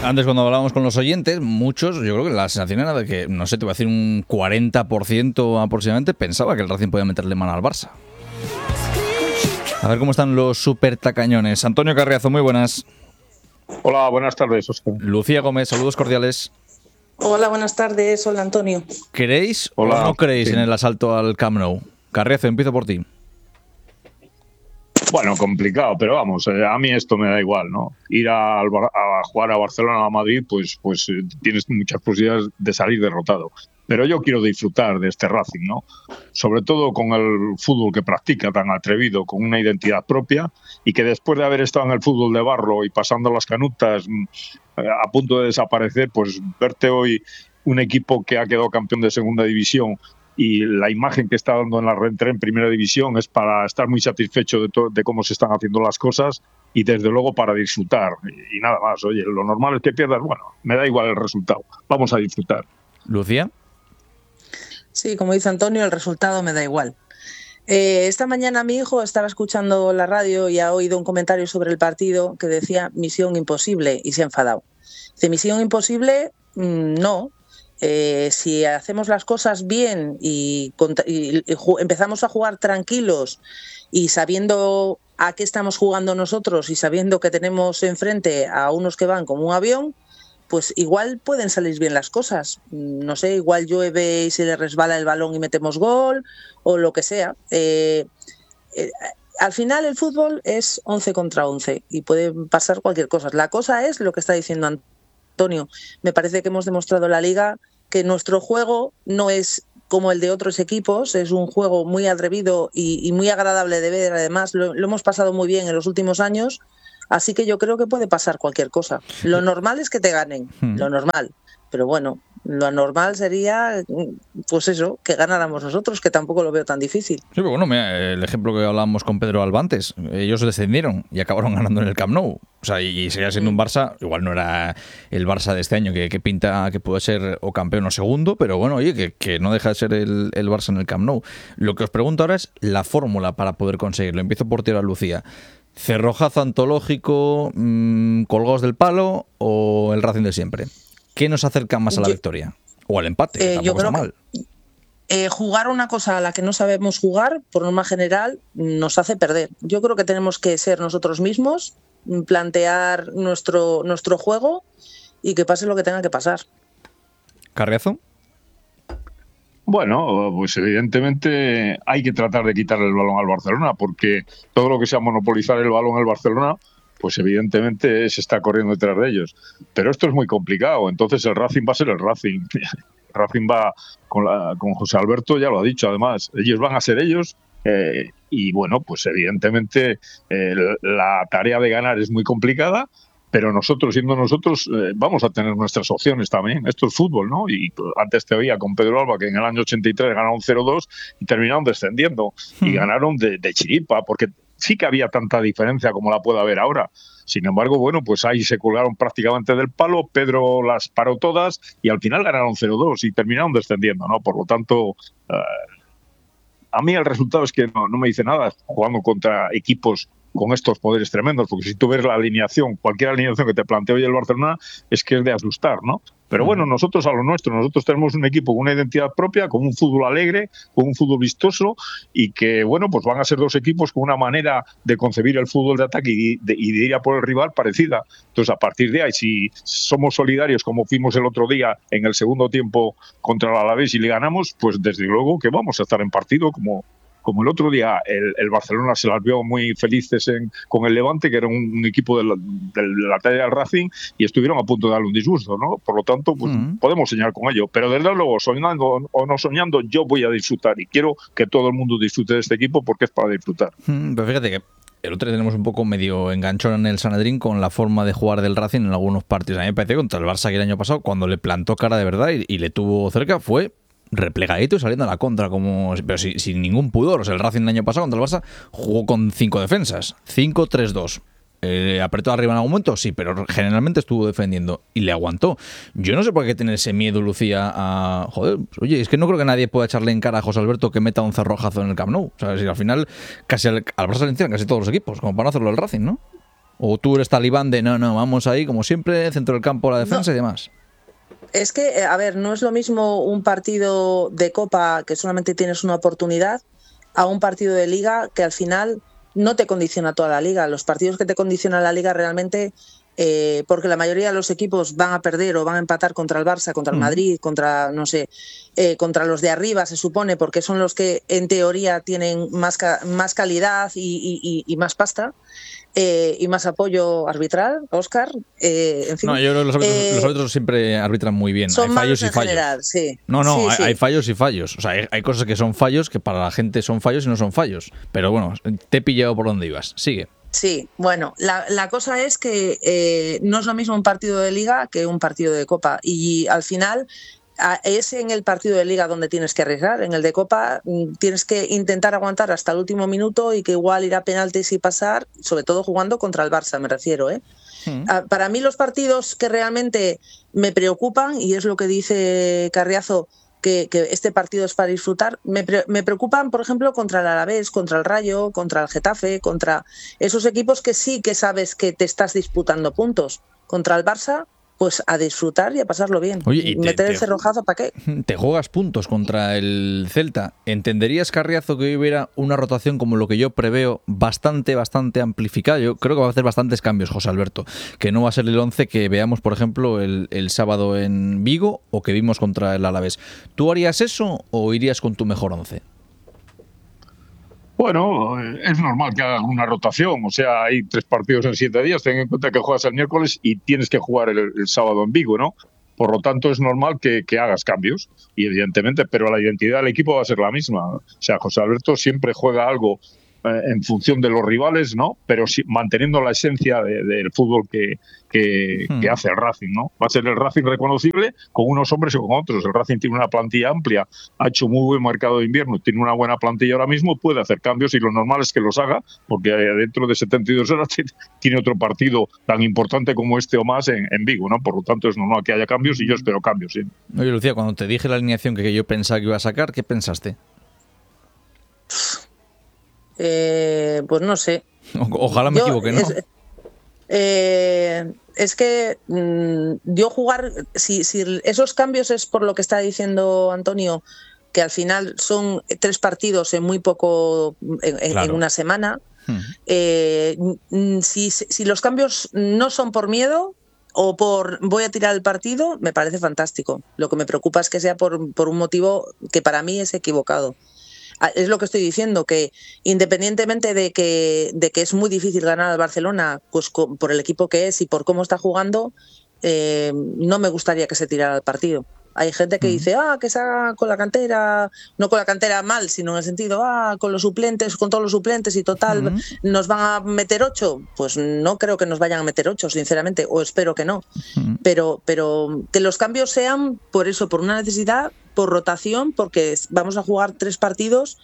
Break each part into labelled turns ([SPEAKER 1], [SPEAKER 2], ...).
[SPEAKER 1] Antes cuando hablábamos con los oyentes, muchos, yo creo que la sensación era de que, no sé, te voy a decir un 40% aproximadamente, pensaba que el Racing podía meterle mano al Barça. A ver cómo están los super tacañones. Antonio Carriazo, muy buenas.
[SPEAKER 2] Hola, buenas tardes, Óscar.
[SPEAKER 1] Lucía Gómez, saludos cordiales.
[SPEAKER 3] Hola, buenas tardes. Hola, Antonio.
[SPEAKER 1] ¿Creéis
[SPEAKER 2] Hola,
[SPEAKER 1] o no creéis
[SPEAKER 2] sí.
[SPEAKER 1] en el asalto al Camp Nou? Carriazo, empiezo por ti.
[SPEAKER 2] Bueno, complicado, pero vamos, a mí esto me da igual, ¿no? Ir a jugar a Barcelona o a Madrid, pues tienes muchas posibilidades de salir derrotado. Pero yo quiero disfrutar de este Racing, ¿no? Sobre todo con el fútbol que practica tan atrevido, con una identidad propia, y que después de haber estado en el fútbol de barro y pasando las canutas a punto de desaparecer, pues verte hoy un equipo que ha quedado campeón de segunda división y la imagen que está dando en la reentrée en primera división es para estar muy satisfecho de cómo se están haciendo las cosas y desde luego para disfrutar y nada más. Oye, lo normal es que pierdas, bueno, me da igual el resultado, vamos a disfrutar.
[SPEAKER 1] Lucía.
[SPEAKER 3] Sí, como dice Antonio, el resultado me da igual. Esta mañana mi hijo estaba escuchando la radio y ha oído un comentario sobre el partido que decía misión imposible y se ha enfadado. Dice, misión imposible, no. Si hacemos las cosas bien y empezamos a jugar tranquilos y sabiendo a qué estamos jugando nosotros y sabiendo que tenemos enfrente a unos que van como un avión, pues igual pueden salir bien las cosas. No sé, igual llueve y se le resbala el balón y metemos gol o lo que sea. Al final el fútbol es 11 contra 11 y puede pasar cualquier cosa. La cosa es lo que está diciendo Antonio. Me parece que hemos demostrado en la Liga que nuestro juego no es como el de otros equipos, es un juego muy atrevido y muy agradable de ver. Además, lo hemos pasado muy bien en los últimos años, así que yo creo que puede pasar cualquier cosa. Lo normal es que te ganen, lo normal. Pero bueno, lo anormal sería, pues eso, que ganáramos nosotros, que tampoco lo veo tan difícil.
[SPEAKER 1] Sí, pero bueno, mira, el ejemplo que hablábamos con Pedro Alba antes, ellos descendieron y acabaron ganando en el Camp Nou. O sea, y seguía siendo un Barça, igual no era el Barça de este año, que pinta que puede ser o campeón o segundo, pero bueno, oye, que no deja de ser el Barça en el Camp Nou. Lo que os pregunto ahora es la fórmula para poder conseguirlo. Empiezo por ti ahora, Lucía. ¿Cerrojazo antológico, colgados del palo o el Racing de siempre? ¿Qué nos acerca más a la victoria? O al empate, que tampoco está mal.
[SPEAKER 3] Jugar una cosa a la que no sabemos jugar, por norma general, nos hace perder. Yo creo que tenemos que ser nosotros mismos, plantear nuestro juego y que pase lo que tenga que pasar.
[SPEAKER 1] ¿Carriazo?
[SPEAKER 2] Bueno, pues evidentemente hay que tratar de quitarle el balón al Barcelona, porque todo lo que sea monopolizar el balón al Barcelona, pues evidentemente se está corriendo detrás de ellos. Pero esto es muy complicado, entonces el Racing va a ser el Racing. El Racing va con José Alberto, ya lo ha dicho, además, ellos van a ser ellos. Y bueno, pues evidentemente la tarea de ganar es muy complicada, pero nosotros, siendo nosotros, vamos a tener nuestras opciones también. Esto es fútbol, ¿no? Y antes te oía con Pedro Alba que en el año 83 ganaron 0-2 y terminaron descendiendo. Y ganaron de chiripa, porque sí que había tanta diferencia como la puede haber ahora. Sin embargo, bueno, pues ahí se colgaron prácticamente del palo, Pedro las paró todas y al final ganaron 0-2 y terminaron descendiendo, ¿no? Por lo tanto, a mí el resultado es que no me dice nada jugando contra equipos con estos poderes tremendos, porque si tú ves la alineación, cualquier alineación que te plantee hoy el Barcelona, es que es de asustar, ¿no? Pero bueno, nosotros a lo nuestro, nosotros tenemos un equipo con una identidad propia, con un fútbol alegre, con un fútbol vistoso y que, bueno, pues van a ser dos equipos con una manera de concebir el fútbol de ataque y de ir a por el rival parecida. Entonces, a partir de ahí, si somos solidarios como fuimos el otro día en el segundo tiempo contra el Alavés y le ganamos, pues desde luego que vamos a estar en partido como el otro día el Barcelona se las vio muy felices con el Levante, que era un equipo de la talla del Racing, y estuvieron a punto de darle un disgusto, ¿no? Por lo tanto, pues podemos soñar con ello. Pero desde luego, soñando o no soñando, yo voy a disfrutar y quiero que todo el mundo disfrute de este equipo porque es para disfrutar.
[SPEAKER 1] Pero fíjate que el otro día tenemos un poco medio enganchón en el Sanedrín con la forma de jugar del Racing en algunos partidos. A mí me parece que contra el Barça que el año pasado, cuando le plantó cara de verdad y le tuvo cerca, fue replegadito y saliendo a la contra, pero sin ningún pudor. O sea, el Racing el año pasado contra el Barça jugó con 5 defensas, 5-3-2. ¿Apretó arriba en algún momento? Sí, pero generalmente estuvo defendiendo y le aguantó. Yo no sé por qué tiene ese miedo, Lucía, a... Joder, oye, es que no creo que nadie pueda echarle en cara a José Alberto que meta un cerrojazo en el Camp Nou. O sea, si al final casi al Barça le encierran casi todos los equipos, como para no hacerlo el Racing, ¿no? ¿O tú eres talibán de no, vamos ahí, como siempre, centro del campo, la defensa y demás?
[SPEAKER 3] Es que, a ver, no es lo mismo un partido de Copa que solamente tienes una oportunidad a un partido de Liga que al final no te condiciona toda la Liga. Los partidos que te condicionan la Liga realmente, porque la mayoría de los equipos van a perder o van a empatar contra el Barça, contra el Madrid, contra, no sé, contra los de arriba, se supone, porque son los que en teoría tienen más calidad y más pasta. Y más apoyo arbitral, Óscar. En fin,
[SPEAKER 1] no, yo creo que los árbitros siempre arbitran muy bien.
[SPEAKER 3] Son
[SPEAKER 1] hay fallos y
[SPEAKER 3] en
[SPEAKER 1] fallos.
[SPEAKER 3] General, sí.
[SPEAKER 1] No,
[SPEAKER 3] sí.
[SPEAKER 1] Hay fallos y fallos. O sea, hay cosas que son fallos que para la gente son fallos y no son fallos. Pero bueno, te he pillado por donde ibas. Sigue.
[SPEAKER 3] Sí, bueno, la cosa es que no es lo mismo un partido de Liga que un partido de Copa. Y al final es en el partido de Liga donde tienes que arriesgar. En el de Copa tienes que intentar aguantar hasta el último minuto y que igual ir a penaltis y pasar, sobre todo jugando contra el Barça, me refiero. Para mí los partidos que realmente me preocupan, y es lo que dice Carriazo, que este partido es para disfrutar, me preocupan, por ejemplo, contra el Alavés, contra el Rayo, contra el Getafe, contra esos equipos que sí que sabes que te estás disputando puntos. Contra el Barça, pues a disfrutar y a pasarlo bien.
[SPEAKER 1] Oye, y
[SPEAKER 3] meter el cerrojazo, ¿para qué?
[SPEAKER 1] Te juegas puntos contra el Celta. ¿Entenderías, Carriazo, que hoy hubiera una rotación como lo que yo preveo bastante amplificada? Yo creo que va a hacer bastantes cambios, José Alberto. Que no va a ser el 11 que veamos, por ejemplo, el sábado en Vigo o que vimos contra el Alavés. ¿Tú harías eso o irías con tu mejor 11?
[SPEAKER 2] Bueno, es normal que hagan una rotación, o sea, hay 3 partidos en 7 días, ten en cuenta que juegas el miércoles y tienes que jugar el sábado en Vigo, ¿no? Por lo tanto, es normal que hagas cambios, y evidentemente, pero la identidad del equipo va a ser la misma. O sea, José Alberto siempre juega algo en función de los rivales, ¿no? Pero sí, manteniendo la esencia del fútbol que hace el Racing, ¿no? Va a ser el Racing reconocible con unos hombres o con otros. El Racing tiene una plantilla amplia, ha hecho muy buen mercado de invierno, tiene una buena plantilla ahora mismo, puede hacer cambios y lo normal es que los haga, porque dentro de 72 horas tiene otro partido tan importante como este o más en Vigo, ¿no? Por lo tanto, es normal que haya cambios y yo espero cambios, sí.
[SPEAKER 1] Oye, Lucía, cuando te dije la alineación que yo pensaba que iba a sacar, ¿qué pensaste?
[SPEAKER 3] Pues no sé.
[SPEAKER 1] Ojalá me equivoque, ¿no?
[SPEAKER 3] Es que yo jugar, si esos cambios es por lo que está diciendo Antonio, que al final son 3 partidos en muy poco, en una semana. Si los cambios no son por miedo o por voy a tirar el partido, me parece fantástico. Lo que me preocupa es que sea por un motivo que para mí es equivocado. Es lo que estoy diciendo, que independientemente de que es muy difícil ganar al Barcelona, pues por el equipo que es y por cómo está jugando, no me gustaría que se tirara el partido. Hay gente que dice, que se haga con la cantera, no con la cantera mal, sino en el sentido, con los suplentes, con todos los suplentes y total, ¿nos van a meter 8? Pues no creo que nos vayan a meter 8, sinceramente, o espero que no. Pero que los cambios sean por eso, por una necesidad, por rotación, porque vamos a jugar 3 partidos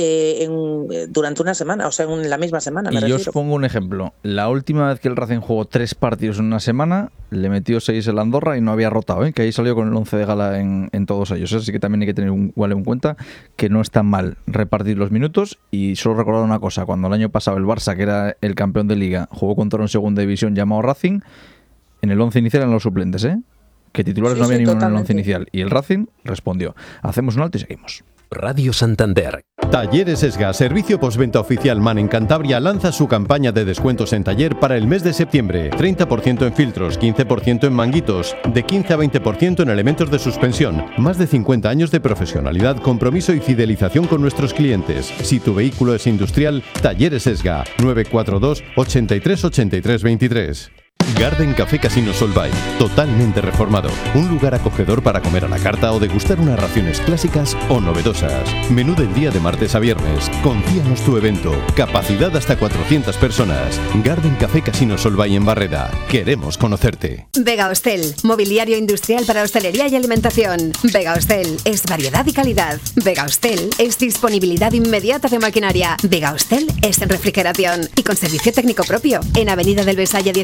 [SPEAKER 3] durante una semana, o sea, en la misma semana.
[SPEAKER 1] Y yo os pongo un ejemplo. La última vez que el Racing jugó 3 partidos en una semana, le metió 6 el Andorra y no había rotado, que ahí salió con el 11 de gala en todos ellos. Así que también hay que tener en cuenta que no está mal repartir los minutos. Y solo recordar una cosa, cuando el año pasado el Barça, que era el campeón de Liga, jugó contra un segunda división llamado Racing, en el 11 inicial eran los suplentes, que titulares no había ninguno en el 11 inicial. Y el Racing respondió. Hacemos un alto y seguimos.
[SPEAKER 4] Radio Santander.
[SPEAKER 5] Talleres Esga, servicio postventa oficial MAN en Cantabria, lanza su campaña de descuentos en taller para el mes de septiembre. 30% en filtros, 15% en manguitos, de 15 a 20% en elementos de suspensión. Más de 50 años de profesionalidad, compromiso y fidelización con nuestros clientes. Si tu vehículo es industrial, Talleres Esga, 942 83 83 23. Garden Café Casino Solvay, totalmente reformado. Un lugar acogedor para comer a la carta o degustar unas raciones clásicas o novedosas. Menú del día de martes a viernes. Confíanos tu evento. Capacidad hasta 400 personas. Garden Café Casino Solvay en Barreda. Queremos conocerte.
[SPEAKER 6] Vega Hostel, mobiliario industrial para hostelería y alimentación. Vega Hostel es variedad y calidad. Vega Hostel es disponibilidad inmediata de maquinaria. Vega Hostel es refrigeración y con servicio técnico propio. En Avenida del Besaya 17,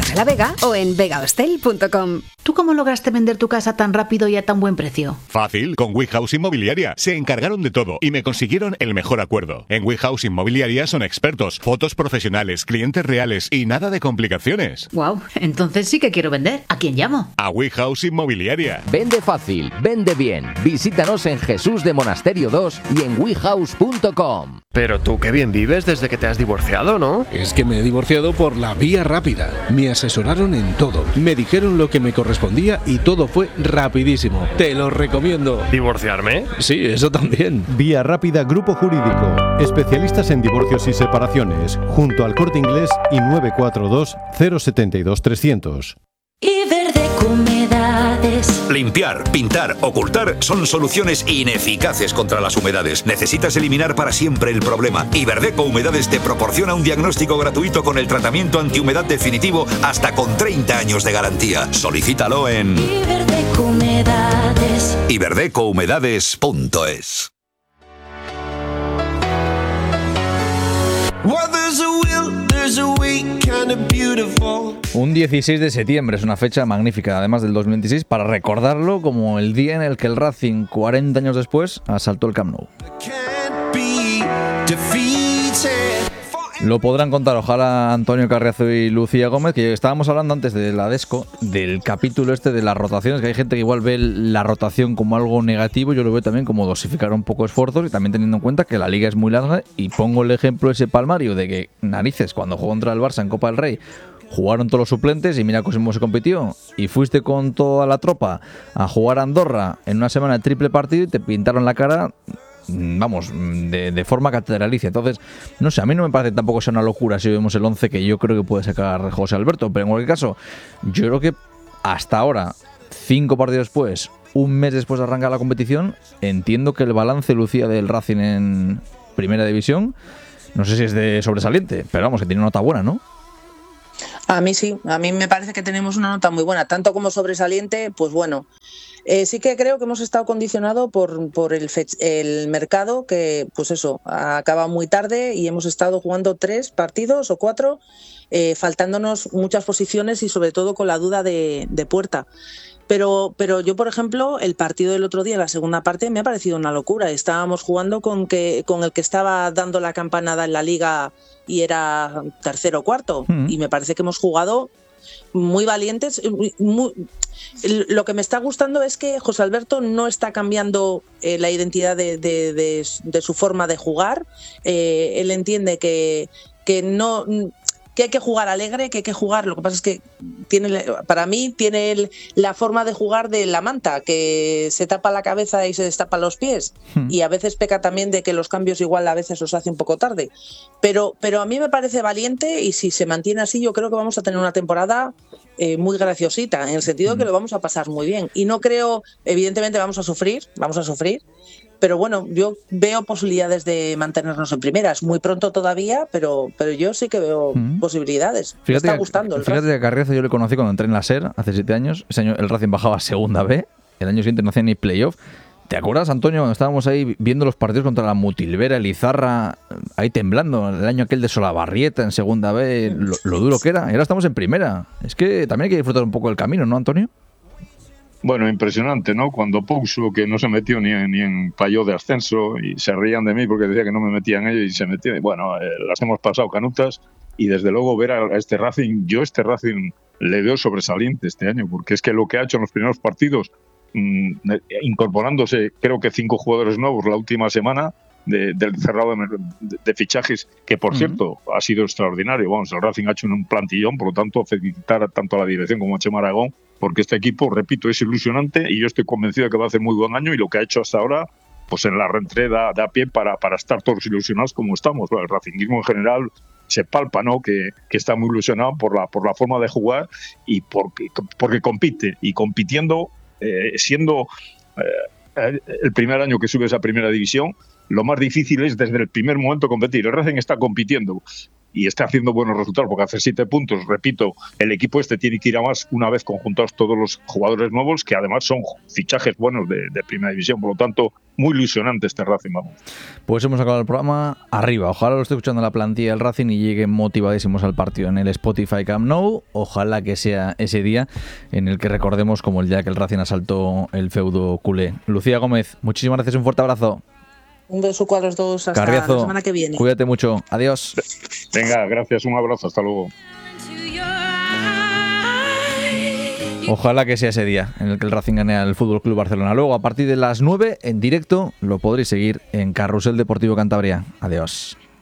[SPEAKER 6] Torrelavega o en vegahostel.com.
[SPEAKER 4] ¿Tú cómo lograste vender tu casa tan rápido y a tan buen precio?
[SPEAKER 7] Fácil, con WeHouse Inmobiliaria. Se encargaron de todo y me consiguieron el mejor acuerdo. En WeHouse Inmobiliaria son expertos, fotos profesionales, clientes reales y nada de complicaciones.
[SPEAKER 4] Wow, entonces sí que quiero vender. ¿A quién llamo?
[SPEAKER 7] A WeHouse Inmobiliaria.
[SPEAKER 8] Vende fácil, vende bien. Visítanos en Jesús de Monasterio 2 y en wehouse.com.
[SPEAKER 9] Pero tú qué bien vives desde que te has divorciado, ¿no?
[SPEAKER 10] Es que me he divorciado por la vía rápida. Me asesoraron en todo. Me dijeron lo que me correspondía y todo fue rapidísimo. Te lo recomiendo.
[SPEAKER 9] ¿Divorciarme?
[SPEAKER 10] Sí, eso también.
[SPEAKER 5] Vía Rápida Grupo Jurídico. Especialistas en divorcios y separaciones. Junto al Corte Inglés y 942 072 300.
[SPEAKER 11] Iberdeco Humedades.
[SPEAKER 12] Limpiar, pintar, ocultar son soluciones ineficaces contra las humedades. Necesitas eliminar para siempre el problema. Iberdeco Humedades te proporciona un diagnóstico gratuito con el tratamiento antihumedad definitivo hasta con 30 años de garantía. Solicítalo en
[SPEAKER 11] Iberdeco Humedades.
[SPEAKER 12] iberdecohumedades.es.
[SPEAKER 1] Un 16 de septiembre es una fecha magnífica, además del 2026, para recordarlo como el día en el que el Racing, 40 años después, asaltó el Camp Nou. Lo podrán contar, ojalá, Antonio Carriazo y Lucía Gómez, que estábamos hablando antes de la Desco, del capítulo este de las rotaciones, que hay gente que igual ve la rotación como algo negativo. Yo lo veo también como dosificar un poco esfuerzos y también teniendo en cuenta que la liga es muy larga. Y pongo el ejemplo ese palmario de que narices, cuando jugó contra el Barça en Copa del Rey, jugaron todos los suplentes y mira cómo se compitió. Y fuiste con toda la tropa a jugar a Andorra en una semana de triple partido y te pintaron la cara, vamos, de forma catedralicia. Entonces, no sé, a mí no me parece tampoco sea una locura si vemos el 11 que yo creo que puede sacar José Alberto, pero en cualquier caso, yo creo que hasta ahora, 5 partidos después, un mes después de arrancar la competición, entiendo que el balance, Lucía, del Racing en Primera División, no sé si es de sobresaliente, pero vamos, que tiene una nota buena, ¿no?
[SPEAKER 3] A mí sí, a mí me parece que tenemos una nota muy buena, tanto como sobresaliente, pues bueno. Sí que creo que hemos estado condicionados por el mercado, que pues eso, acaba muy tarde y hemos estado jugando 3 partidos o 4, faltándonos muchas posiciones y sobre todo con la duda de Puerta. Pero yo, por ejemplo, el partido del otro día, la segunda parte, me ha parecido una locura. Estábamos jugando con el que estaba dando la campanada en la liga y era tercero o cuarto. Y me parece que hemos jugado muy valientes. Lo que me está gustando es que José Alberto no está cambiando la identidad de su forma de jugar. Él entiende que no... que hay que jugar alegre, que hay que jugar. Lo que pasa es que para mí tiene la forma de jugar de la manta, que se tapa la cabeza y se destapa los pies. Y a veces peca también de que los cambios igual a veces los hace un poco tarde. Pero a mí me parece valiente y si se mantiene así yo creo que vamos a tener una temporada muy graciosita, en el sentido de que lo vamos a pasar muy bien. Y no creo, evidentemente vamos a sufrir, pero bueno, yo veo posibilidades de mantenernos en primera. Es muy pronto todavía, pero yo sí que veo posibilidades. Me está gustando el
[SPEAKER 1] Fíjate
[SPEAKER 3] Racing.
[SPEAKER 1] que a Carriazo yo le conocí cuando entré en la SER hace 7 años. Ese año el Racing bajaba a segunda B. El año siguiente no hacía ni playoff. ¿Te acuerdas, Antonio, cuando estábamos ahí viendo los partidos contra la Mutilvera, el Izarra, ahí temblando? El año aquel de Solabarrieta en segunda B, lo duro que era. Y ahora estamos en primera. Es que también hay que disfrutar un poco del camino, ¿no, Antonio?
[SPEAKER 2] Bueno, impresionante, ¿no? Cuando Pouso, que no se metió ni en playoff de ascenso, y se reían de mí porque decía que no me metían ellos y se metían. Bueno, las hemos pasado canutas y desde luego ver a este Racing, yo este Racing le veo sobresaliente este año, porque es que lo que ha hecho en los primeros partidos, incorporándose creo que 5 jugadores nuevos la última semana, del cerrado de fichajes, que por cierto ha sido extraordinario. Vamos, el Racing ha hecho un plantillón, por lo tanto felicitar tanto a la dirección como a Chema Aragón, porque este equipo, repito, es ilusionante y yo estoy convencido de que va a hacer muy buen año, y lo que ha hecho hasta ahora, pues en la reentrada da pie para estar todos ilusionados como estamos. Bueno, el racinguismo en general se palpa, ¿no? Que está muy ilusionado por la forma de jugar y porque compite, y compitiendo, siendo el primer año que subes a primera división, lo más difícil es desde el primer momento competir. El Racing está compitiendo y esté haciendo buenos resultados, porque hace 7 puntos, repito, el equipo tiene que ir a más una vez conjuntados todos los jugadores nuevos, que además son fichajes buenos de primera división, por lo tanto, muy ilusionante este Racing, vamos.
[SPEAKER 1] Pues hemos acabado el programa arriba. Ojalá lo esté escuchando la plantilla del Racing y lleguen motivadísimos al partido en el Spotify Camp Nou. Ojalá que sea ese día en el que recordemos como el día que el Racing asaltó el feudo culé. Lucía Gómez, muchísimas gracias, un fuerte abrazo.
[SPEAKER 3] Un beso a los dos, hasta
[SPEAKER 1] Carriazo,
[SPEAKER 3] la semana que viene.
[SPEAKER 1] Cuídate mucho, adiós.
[SPEAKER 2] Venga, gracias, un abrazo, hasta luego.
[SPEAKER 1] Ojalá que sea ese día en el que el Racing gane al FC Barcelona. Luego, a partir de las 9, en directo, lo podréis seguir en Carrusel Deportivo Cantabria. Adiós.